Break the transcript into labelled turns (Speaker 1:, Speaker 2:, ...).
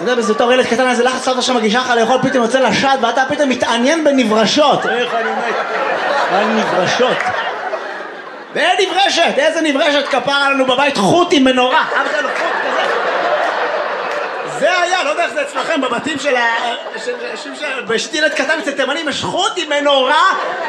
Speaker 1: יודע, בתור ילד קטן איזה לחץ סבתא שמגישה לך לאכול, פתאום יוצא לשד ואתה פתאום מתעניין בנברשות. איך אני מת על נברשות. ואין נברשת, איזה נברשת כפרה לנו בבית, חוט עם מנורה. אף אחד לא חוט כזה. זה היה, לא יודע איך זה אצלכם בבתים של... בשביל ילד קטן אצל תימנים יש חוט עם מנורה